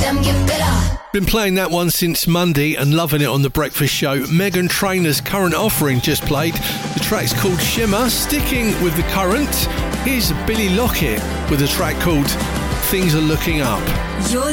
them get better. Been playing that one since Monday and loving it on The Breakfast Show. Meghan Trainor's Current Offering just played. The track's called Shimmer. Sticking with the current, here's Billy Lockett with a track called Things Are Looking Up. You're